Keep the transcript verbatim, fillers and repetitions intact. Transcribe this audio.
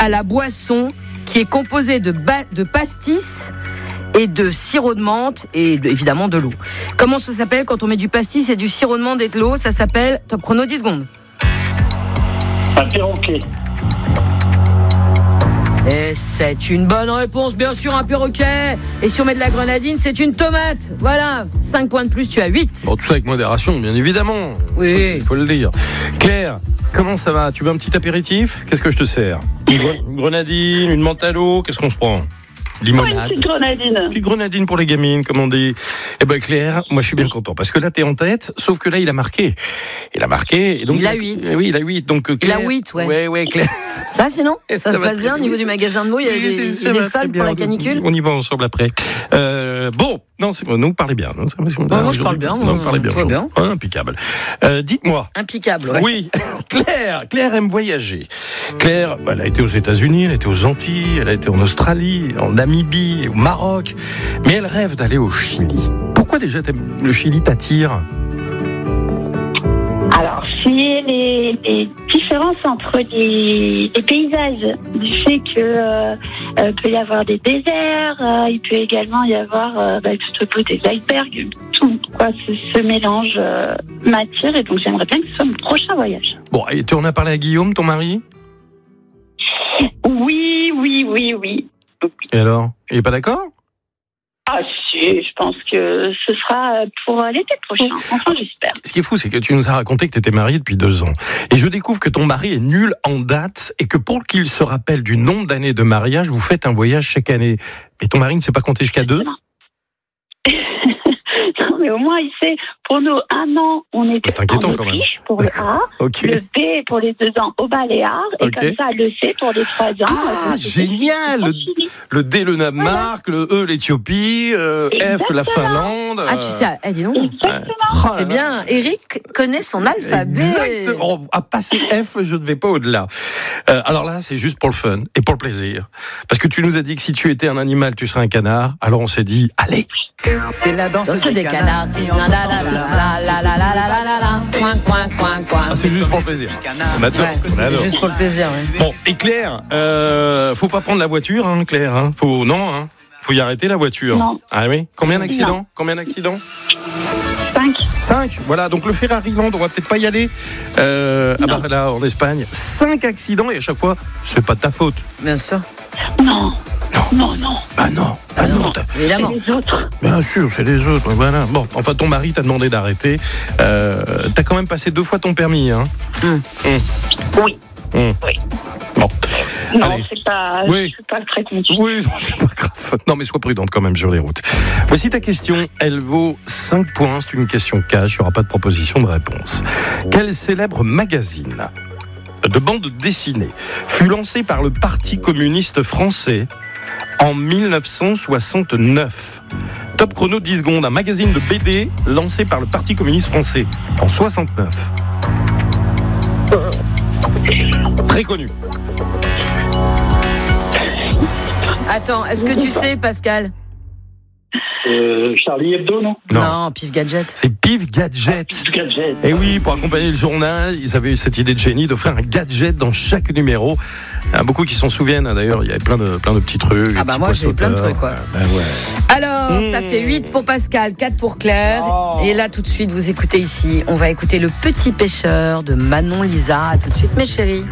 à la boisson qui est composée de, ba- de pastis et de sirop de menthe et de, évidemment de l'eau. Comment ça s'appelle quand on met du pastis et du sirop de menthe et de l'eau? Ça s'appelle, top chrono, dix secondes. Un perroquet. Et c'est une bonne réponse, bien sûr, un perroquet. Et si on met de la grenadine, c'est une tomate. Voilà, cinq points de plus, tu as huit. Bon, tout ça avec modération, bien évidemment. Oui. Il faut le dire. Claire, comment ça va? Tu veux un petit apéritif? Qu'est-ce que je te sers? Une gre- une grenadine, une menthe à l'eau, qu'est-ce qu'on se prend? Limonade. Oh, une petite grenadine. Petite grenadine pour les gamines, comme on dit. Eh ben Claire, moi je suis bien content parce que là t'es en tête, sauf que là il a marqué. Il a marqué. Et donc, Il a huit. Eh oui, il a huit. Donc Claire, Il a huit, ouais. Ouais, ouais, Claire. Ça, sinon ça, Ça se va passe très bien au bien. niveau du magasin de mots. Il y a Oui, des, c'est- il y ça a des va très salles pour bien. la canicule. On y va ensemble après. Euh, bon, non, c'est bon, nous parlez bien. Non, c'est- moi, je parle bien, Non, vous parlez bien. tout va bien. Ah, impeccable. Euh, dites-moi. Impeccable, ouais. Oui, Claire, Claire aime voyager. Claire, bah, elle a été aux États-Unis, elle a été aux Antilles, elle a été en Australie, en Namibie, au Maroc, mais elle rêve d'aller au Chili. Pourquoi déjà t'aimes- le Chili t'attire? Alors, c'est les, les différences entre les, les paysages, du fait que euh, euh, peut y avoir des déserts, euh, il peut également y avoir euh, bah, tout au bout des icebergs, tout quoi, ce, ce mélange euh, m'attire et donc j'aimerais bien que ce soit mon prochain voyage. Bon, et tu en as parlé à Guillaume, ton mari? Oui, oui, oui, oui. Et alors? Il est pas d'accord? Ah si, je pense que ce sera pour l'été prochain, enfin j'espère. Ce qui est fou, c'est que tu nous as raconté que tu étais mariée depuis deux ans. Et je découvre que ton mari est nul en date et que pour qu'il se rappelle du nombre d'années de mariage, vous faites un voyage chaque année. Et ton mari ne sait pas compter jusqu'à deux? Non, mais au moins il sait, pour nous, un an, on était C'est inquiétant, en quand même. Autriche pour le A, Ok. le B pour les deux ans au Baléares, et Ok. comme ça le C pour les trois ans. Ah, donc, c'était génial! en Le, Chili. le D, le Danemark, le E, l'Éthiopie, euh, F, la Exactement. Finlande. Ah, tu sais, eh, dis donc. Exactement. Oh là C'est là. bien. Eric connaît son alphabet. Exactement. Oh, à passer F, je ne vais pas au-delà. Euh, alors là, c'est juste pour le fun et pour le plaisir. Parce que tu nous as dit que si tu étais un animal, tu serais un canard. Alors on s'est dit, allez. C'est la danse Danse des canards. La la la la la la la la la la la. Coin, coin, coin, coin. Ah, c'est juste pour le plaisir. On adore. Ouais, on c'est adore. juste pour le plaisir, ouais. Bon, et Claire, euh, faut pas prendre la voiture, hein, Claire. Hein. Faut non, hein. Faut y arrêter la voiture. Non. Ah oui. Combien Non. d'accidents Combien d'accidents Cinq. Cinq. Voilà. Donc le Ferrari Land, on va peut-être pas y aller. Euh, ah bah là, en Espagne, cinq accidents et à chaque fois, c'est pas de ta faute. Bien sûr. Non. Non, non. Bah non. Bah non. t'as- Évidemment. C'est les autres. Bien sûr, c'est les autres. Voilà. Bon, enfin, ton mari t'a demandé d'arrêter. Euh, t'as quand même passé deux fois ton permis, hein. Hum. Oui. Hum. Oui. Bon. Non, Allez. c'est pas, Oui. c'est pas très compliqué. Oui, c'est pas grave. Non, mais sois prudente quand même sur les routes. Voici ta question. Elle vaut cinq points. C'est une question cash. Il n'y aura pas de proposition de réponse. Quel célèbre magazine de bande dessinée fut lancé par le Parti communiste français en dix-neuf cent soixante-neuf? Top chrono dix secondes. Un magazine de B D lancé par le Parti communiste français en soixante-neuf. Très connu. Attends, est-ce que tu sais, Pascal? Euh, Charlie Hebdo, non? Non. Pif Gadget. C'est Pif Gadget. Gadget. Et oui, pour accompagner le journal, ils avaient eu cette idée de génie d'offrir un gadget dans chaque numéro. Il y a beaucoup qui s'en souviennent, hein, d'ailleurs, il y avait plein de, plein de petits trucs. Ah des bah petits moi, j'ai poissons plein de d'auteur. trucs, quoi. Ben ouais. Alors, ça Mmh. fait huit pour Pascal, quatre pour Claire. Oh. Et là, tout de suite, vous écoutez ici. On va écouter Le Petit Pêcheur de Manon Lisa. À tout de suite, mes chéris.